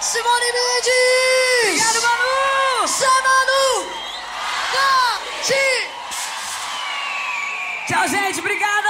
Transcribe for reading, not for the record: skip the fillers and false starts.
Simone Mendes! Obrigado, Manu! Samanu! Tati! Tchau, gente. Obrigada!